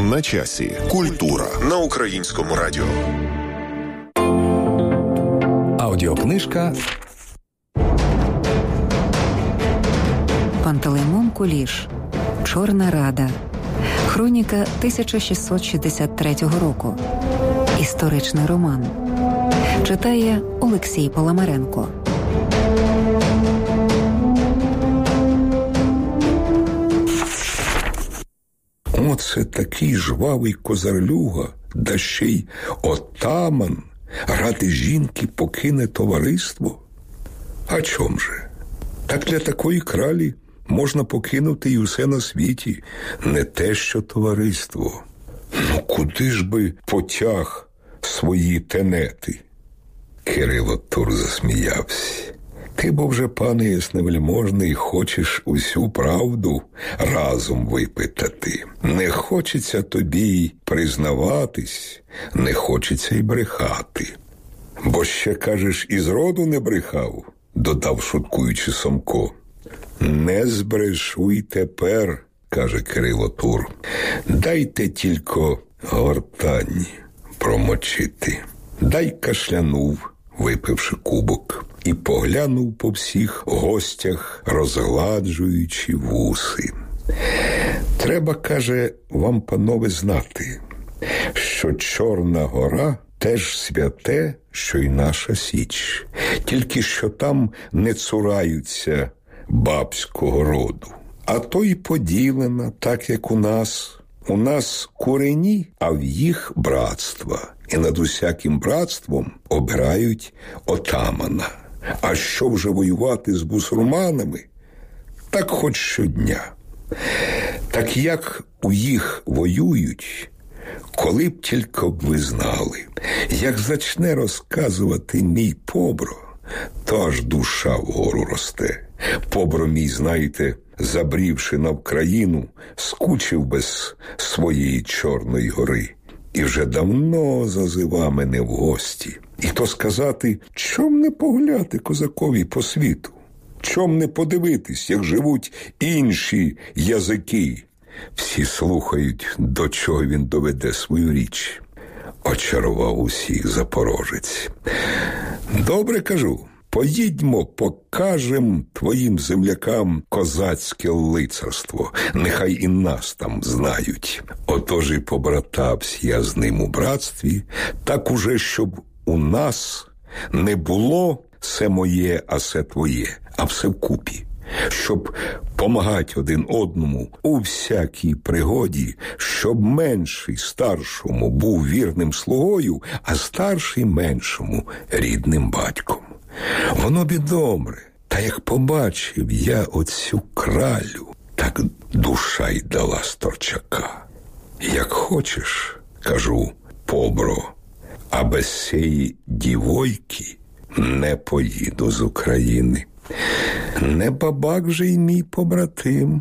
На часі. Культура на Українському радіо. Аудіокнижка Пантелеймон Куліш. Чорна Рада. Хроніка 1663 року. Історичний роман. Читає Олексій Паламаренко. Оце такий жвавий козарлюга, да ще й отаман ради жінки покине товариство? А чом же? Так для такої кралі можна покинути й усе на світі, не те що товариство. Ну куди ж би потяг свої тенети? Кирило Тур засміявся. Ти, бо вже, пане ясневельможний, хочеш усю правду разом випитати. Не хочеться тобі й признаватись, не хочеться й брехати. Бо ще, кажеш, і зроду не брехав, додав шуткуючи Сомко. Не збрешу й тепер, каже Кирило Тур. Дайте тільки гортань промочити. Дай кашлянув, випивши кубок, і поглянув по всіх гостях, розгладжуючи вуси. Треба, каже, вам, панове, знати, що Чорна гора теж святе, що й наша Січ, тільки що там не цураються бабського роду. А то й поділена, так як у нас. У нас курені, а в їх братства. І над усяким братством обирають отамана. А що вже воювати з бусурманами? Так хоч щодня. Так як у їх воюють, коли б тільки б ви знали, як зачне розказувати мій Побро, то аж душа вгору росте. Побро мій, знаєте, забрівши на Вкраїну, скучив без своєї Чорної гори. І вже давно зазива мене в гості. І то сказати, чом не погуляти козакові по світу? Чом не подивитись, як живуть інші язики? Всі слухають, до чого він доведе свою річ. Очарував усіх запорожець. Добре, кажу. Поїдьмо, покажем твоїм землякам козацьке лицарство. Нехай і нас там знають. Отож і побратався я з ним у братстві, так уже, щоб у нас не було все моє, а все твоє, а все вкупі. Щоб помагати один одному у всякій пригоді, щоб менший старшому був вірним слугою, а старший меншому рідним батьком. Воно б добре, та як побачив я оцю кралю, так душа й дала з торчака. Як хочеш, кажу, Побро, а без сеї дівойки не поїду з України. Не бабак же й мій побратим.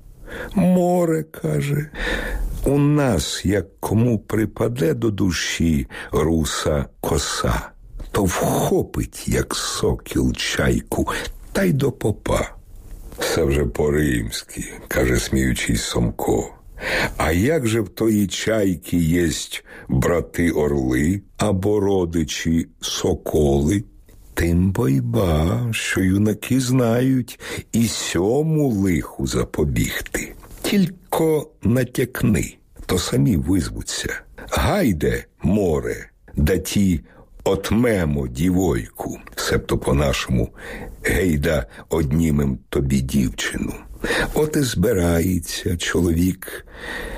Море, каже, у нас, як кому припаде до душі руса коса, то вхопить, як сокіл, чайку, та й до попа. Це вже по-римськи, каже, сміючись Сомко. А як же в тої чайки єсть брати-орли або родичі соколи? Тим бойба, що юнаки знають і сьому лиху запобігти. Тільки натякни, то самі визвуться. Гайде, море, да ті отмемо дівойку, себто по-нашому, гейда однімем тобі дівчину. От і збирається чоловік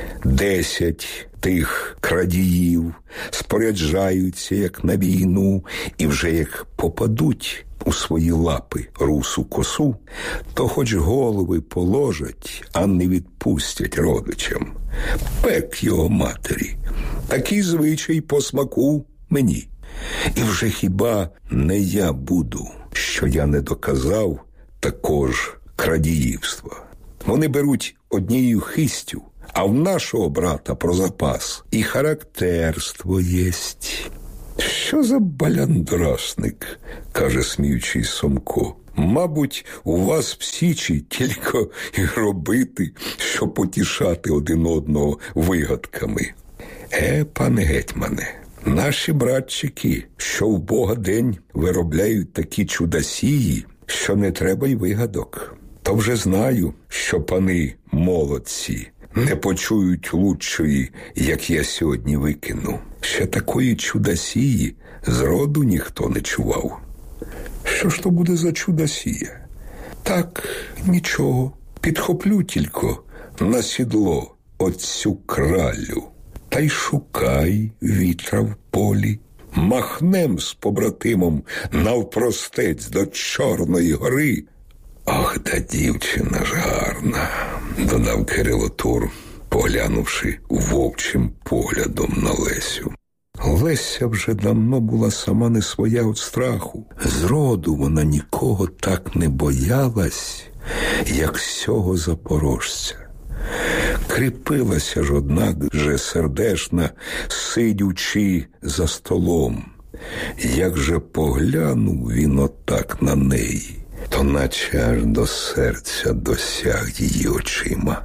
10 тих крадіїв, споряджаються, як на війну, і вже як попадуть у свої лапи русу косу, то хоч голови положать, а не відпустять родичам. Пек його матері. Такий звичай по смаку мені. І вже хіба не я буду, що я не доказав також крадіївства. Вони беруть однією хистю, а в нашого брата про запас і характерство єсть. Що за баляндрасник, каже, сміючись Сомко. Мабуть, у вас в Січі тільки і робити, що потішати один одного вигадками. Пане гетьмане, наші братчики, що в Бога день виробляють такі чудосії, що не треба й вигадок. То вже знаю, що пани молодці не почують лучшої, як я сьогодні викину. Ще такої чудосії зроду ніхто не чував. Що ж то буде за чудосія? Так, нічого, підхоплю тільки на сідло оцю кралю. Та й шукай вітра в полі. Махнем з побратимом навпростець до Чорної гори. Ох, та дівчина ж гарна, додав Кирило Тур, поглянувши вовчим поглядом на Лесю. Леся вже давно була сама не своя від страху. Зроду вона нікого так не боялась, як сього запорожця. Кріпилася ж, однак же сердешна, сидючи за столом. Як же поглянув він отак на неї, то наче аж до серця досяг її очима.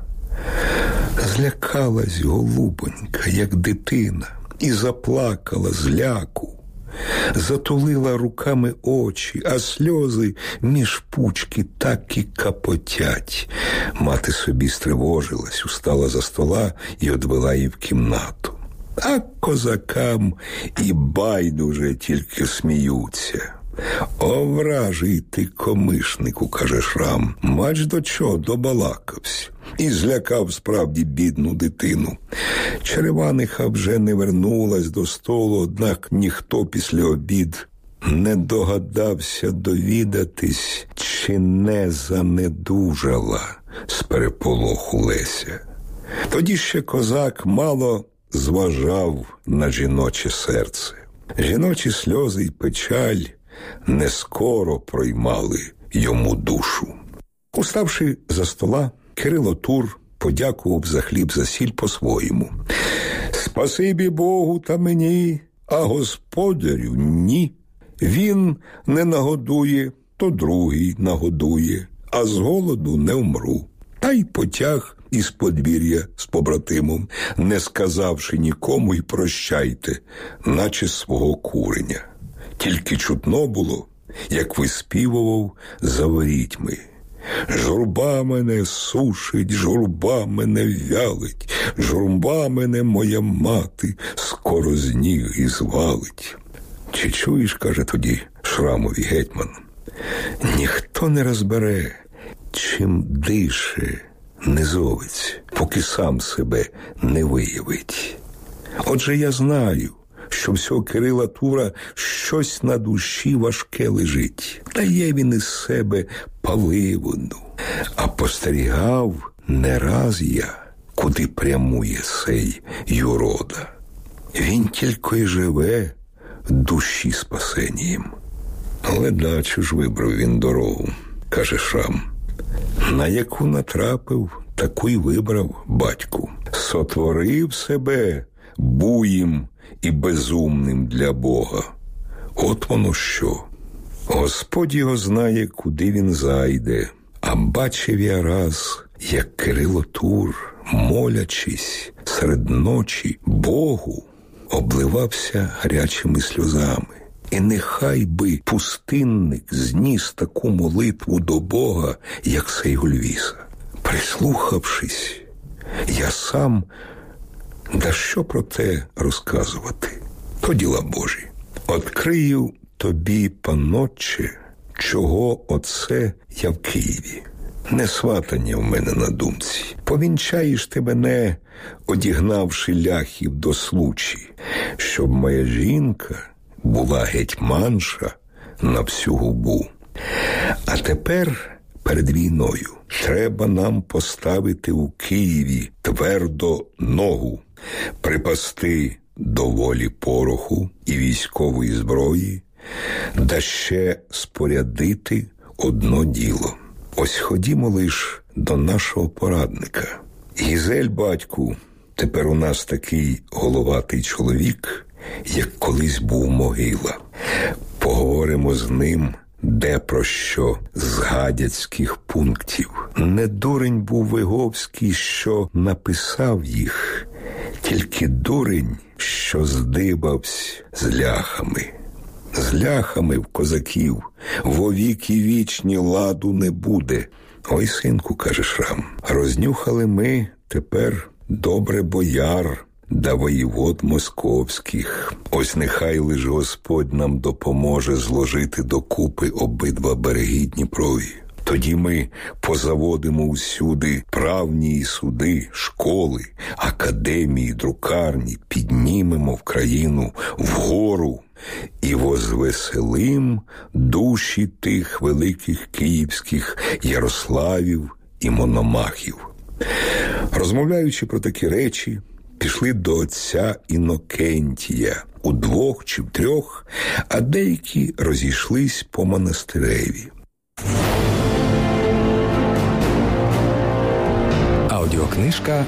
Злякалась голубонька, як дитина, і заплакала з ляку. Затулила руками очі, а сльози між пучки так і капотять. Мати собі стривожилась, устала за стола і одвела її в кімнату. А козакам і байдуже тільки сміються. «О, вражий ти комишнику», – каже Шрам, – «мач до чого добалакався». І злякав справді бідну дитину. Череваниха вже не вернулась до столу, однак ніхто після обід не догадався довідатись, чи не занедужала з переполоху Леся. Тоді ще козак мало зважав на жіноче серце. Жіночі сльози й печаль не скоро проймали йому душу. Уставши за стола, Кирило Тур подякував за хліб за сіль по-своєму. «Спасибі Богу та мені, а господарю ні. Він не нагодує, то другий нагодує, а з голоду не вмру». Та й потяг із подвір'я з побратимом, не сказавши нікому й прощайте, наче свого куреня. Тільки чутно було, як виспівував за ворітьми. «Журба мене сушить, журба мене вялить, журба мене моя мати скоро з ніг і звалить». «Чи чуєш, – каже тоді Шрамові гетьман, – ніхто не розбере, чим дише низовець, поки сам себе не виявить. Отже, я знаю, що всього Кирила Тура щось на душі важке лежить. Дає він із себе паливоду. А постерігав не раз я, куди прямує сей юрода. Він тільки й живе душі спасенням. Але дачу ж вибрав він дорогу, каже Шрам. На яку натрапив, таку й вибрав батьку. Сотворив себе буїм і безумним для Бога. От воно що. Господь його знає, куди він зайде. А бачив я раз, як Кирило Тур, молячись серед ночі Богу, обливався гарячими сльозами. І нехай би пустинник зніс таку молитву до Бога, як сей Гульвіса. Прислухавшись, я сам, да що про те розказувати? То діла Божі. Открию тобі, панотче, чого оце я в Києві. Не сватання в мене на думці. Повінчаєш ти мене, одігнавши ляхів до случі, щоб моя жінка була гетьманша на всю губу. А тепер перед війною треба нам поставити у Києві твердо ногу, припасти до волі пороху і військової зброї, да ще спорядити одно діло. Ось ходімо лиш до нашого порадника. Гізель, батьку, тепер у нас такий головатий чоловік, як колись був Могила. Поговоримо з ним де про що з гадяцьких пунктів. Не дурень був Виговський, що написав їх, тільки дурень, що здибавсь з ляхами. З ляхами в козаків во віки вічні ладу не буде. Ой, синку, каже Шрам, рознюхали ми тепер добре бояр да воєвод московських. Ось нехай лиш Господь нам допоможе зложити докупи обидва береги Дніпрові. Тоді ми позаводимо усюди правні суди, школи, академії, друкарні, піднімемо в країну вгору і возвеселим душі тих великих київських Ярославів і Мономахів. Розмовляючи про такі речі, пішли до отця Інокентія удвох чи втрьох, а деякі розійшлись по монастиреві. Аудіокнижка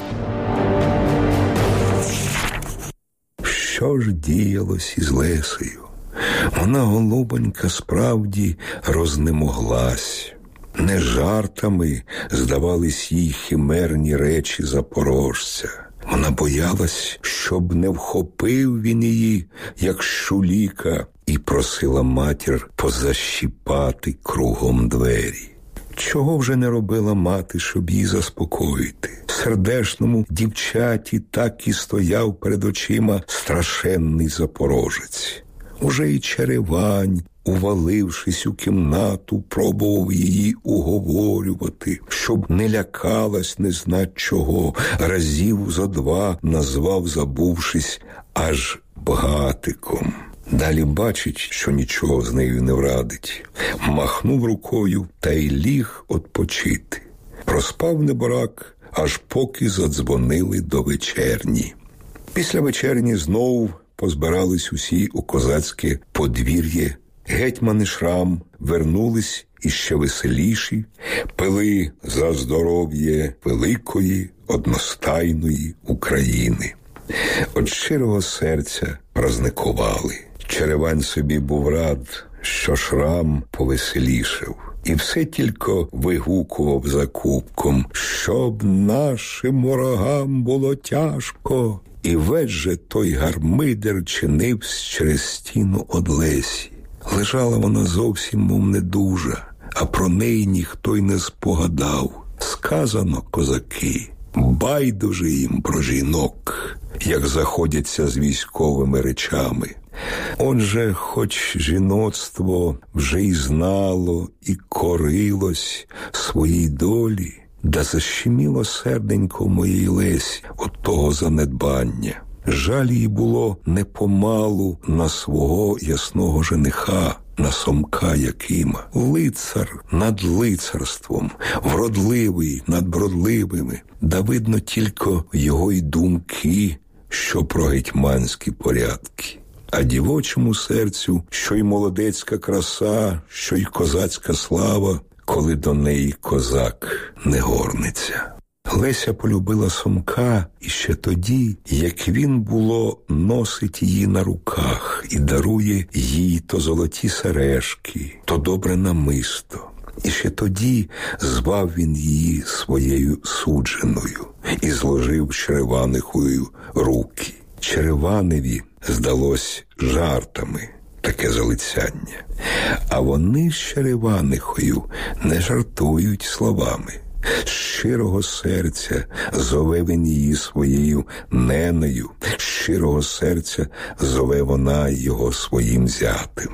Що ж діялось із Лесею? Вона, голубонька, справді рознемоглась. Не жартами здавались їй химерні речі запорожця. Вона боялась, щоб не вхопив він її, як шуліка, і просила матір позащіпати кругом двері. Чого вже не робила мати, щоб її заспокоїти? Сердешному дівчаті так і стояв перед очима страшенний запорожець. Уже й Черевань, увалившись у кімнату, пробував її уговорювати, щоб не лякалась не знать чого, разів зо два назвав, забувшись, аж Бгатиком. Далі бачить, що нічого з нею не врадить. Махнув рукою та й ліг odpoчити. Проспав неборак, аж поки задзвонили до вечерні. Після вечерні знов позбирались усі у козацьке подвір'я. Гетьмани Шрам вернулись іще веселіші, пили за здоров'я великої, одностайної України. От щирого серця празникували. Черевань собі був рад, що Шрам повеселішав. І все тільки вигукував за кубком, щоб нашим ворогам було тяжко. І весь же той гармидер чинився через стіну од Лесі. Лежала вона зовсім, мов недужа, а про неї ніхто й не спогадав. Сказано, козаки, байдуже їм про жінок, як заходяться з військовими речами. Отже, хоч жіноцтво вже й знало і корилось своїй долі, да защеміло серденько моєї Лесі от того занедбання. Жаль їй було не помалу на свого ясного жениха, на Сомка Якима. Лицар над лицарством, вродливий над вродливими, да видно тільки його й думки, що про гетьманські порядки. А дівочому серцю, що й молодецька краса, що й козацька слава, коли до неї козак не горниться. Леся полюбила Сомка іще тоді, як він, було, носить її на руках і дарує їй то золоті сережки, то добре намисто. І ще тоді звав він її своєю судженою і зложив Череванихою руки. Череваневі здалось жартами таке залицяння, а вони з Череванихою не жартують словами. З щирого серця зове він її своєю неною, з щирого серця зове вона його своїм зятем.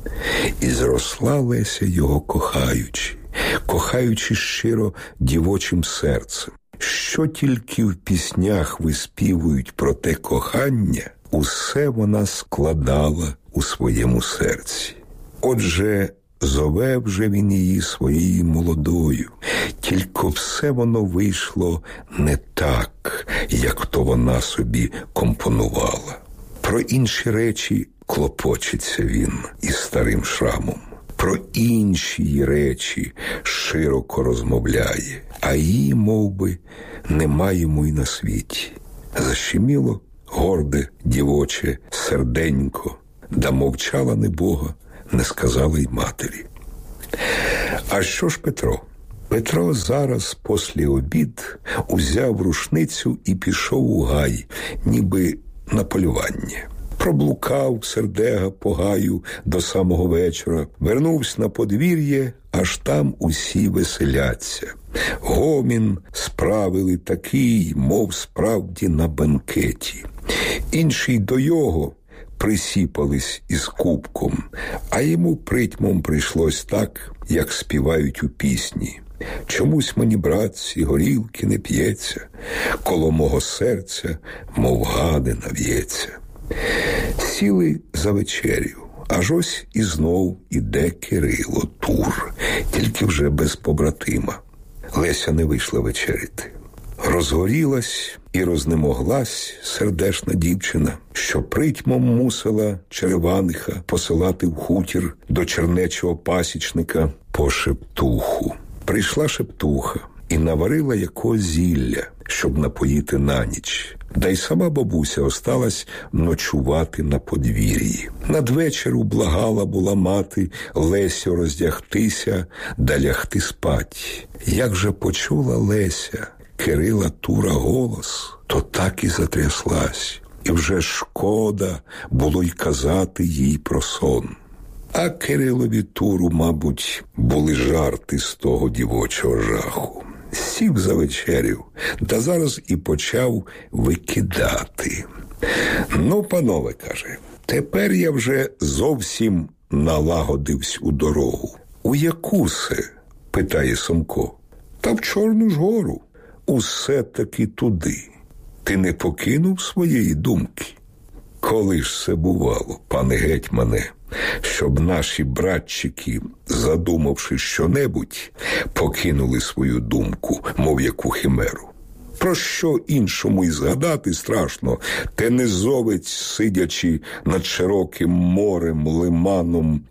І зросла Леся його кохаючи щиро дівочим серцем. Що тільки в піснях виспівують про те кохання, усе вона складала у своєму серці. Отже, зове вже він її своєю молодою, тільки все воно вийшло не так, як то вона собі компонувала. Про інші речі клопочеться він із старим Шрамом. Про інші речі широко розмовляє, а її, мовби, нема йому й на світі. Защеміло горде дівоче серденько, да мовчала небога, не сказала й матері. А що ж Петро? Петро зараз після обід узяв рушницю і пішов у гай, ніби на полювання. Проблукав сердега по гаю до самого вечора, вернувся на подвір'я, аж там усі веселяться. Гомін справили такий, мов справді на бенкеті. Інші до його присіпались із кубком, а йому притьмом прийшлось так, як співають у пісні. Чомусь мені, братці, горілки не п'ється, коло мого серця, мов гадина в'ється. Сіли за вечерю, аж ось і знов іде Кирило Тур, тільки вже без побратима. Леся не вийшла вечеряти. Розгорілась і рознемоглась сердешна дівчина, що притьмом мусила череваниха посилати в хутір до чернечого пасічника по шептуху. Прийшла шептуха і наварила якогось зілля, щоб напоїти на ніч. Да й сама бабуся осталась ночувати на подвір'ї. Надвечір ублагала була мати Лесю роздягтися да лягти спать. Як же почула Леся Кирила Тура голос, то так і затряслась. І вже шкода було й казати їй про сон. А Кирилові Туру, мабуть, були жарти з того дівочого жаху. Сів за вечерю, та зараз і почав викидати. Ну, панове, каже, тепер я вже зовсім налагодився у дорогу. У яку се? Питає Сомко. Та в Чорну ж гору. Усе таки туди. Ти не покинув своєї думки? Коли ж це бувало, пане гетьмане, щоб наші братчики, задумавши щонебудь, покинули свою думку, мов яку химеру? Про що іншому й згадати страшно, те низовець, сидячи над широким морем, лиманом,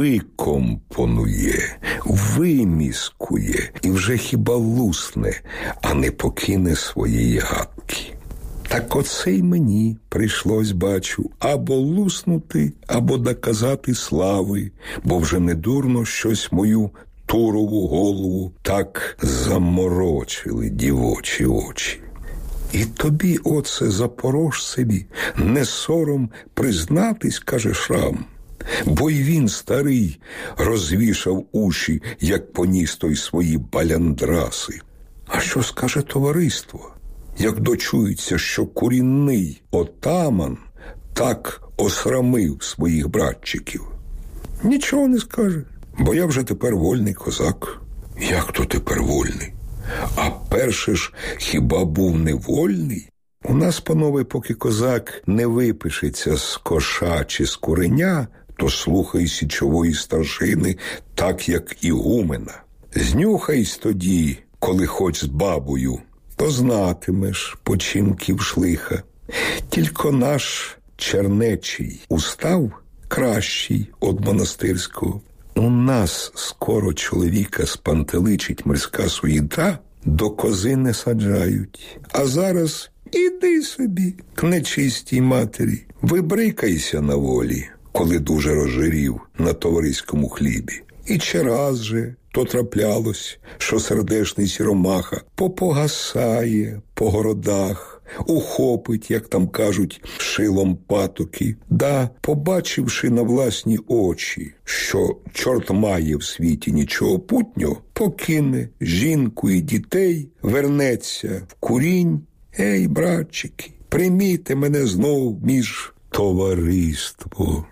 викомпонує, виміскує і вже хіба лусне, а не покине своєї гадки. Так оце й мені прийшлось, бачу, або луснути, або доказати слави, бо вже не дурно щось мою Турову голову так заморочили дівочі очі. І тобі, оце, запорожцеві, не сором признатись, каже Шрам, бо й він, старий, розвішав уші, як поніс той свої баляндраси. А що скаже товариство, як дочується, що курінний отаман так осрамив своїх братчиків? Нічого не скаже, бо я вже тепер вольний козак. Як то тепер вольний? А перше ж хіба був невольний? У нас, панове, поки козак не випишеться з коша чи з куреня, то слухай січової старшини так, як ігумена. Знюхайсь тоді, коли хоч з бабою, то знатимеш починків шлиха. Тільки наш чернечий устав кращий од монастирського. У нас скоро чоловіка спантеличить мирська суєта, до кози не саджають. А зараз іди собі к нечистій матері, вибрикайся на волі, коли дуже розжирів на товариському хлібі. І чи раз же то траплялось, що сердешний сіромаха попогасає по городах, ухопить, як там кажуть, шилом патоки, да, побачивши на власні очі, що чорт має в світі нічого путнього, покине жінку і дітей, вернеться в курінь. Ей, братчики, прийміть мене знов між товариство.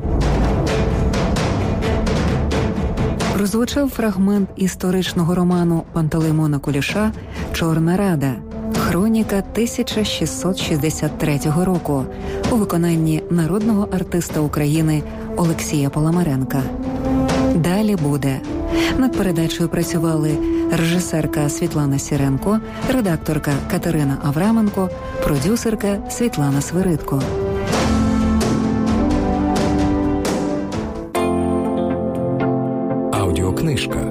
Прозвучав фрагмент історичного роману Пантелеймона Куліша «Чорна Рада», хроніка 1663 року у виконанні народного артиста України Олексія Паламаренка. Далі буде. Над передачею працювали режисерка Світлана Сіренко, редакторка Катерина Авраменко, продюсерка Світлана Свиридко. Аудіокнижка.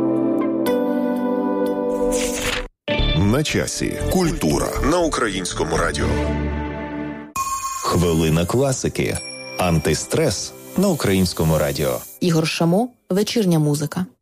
На часі. Культура на Українському радіо. Хвилина класики. Антистрес на Українському радіо. Ігор Шамо. Вечірня музика.